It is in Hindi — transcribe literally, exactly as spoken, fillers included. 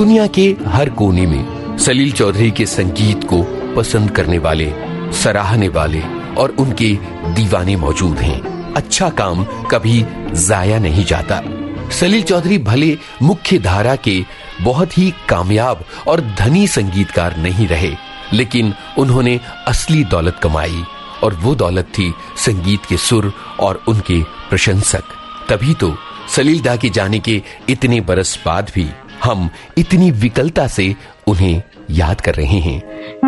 दुनिया के हर कोने में सलील चौधरी के संगीत को पसंद करने वाले, सराहने वाले और उनके दीवाने मौजूद हैं। अच्छा काम कभी जाया नहीं जाता। सलील चौधरी भले मुख्य धारा के बहुत ही कामयाब और धनी संगीतकार नहीं रहे, लेकिन उन्होंने असली दौलत कमाई और वो दौलत थी संगीत के सुर और उनके प्रशंसक। तभी तो सलील दा के जाने के इतने बरस बाद भी हम इतनी विकलता से उन्हें याद कर रहे हैं।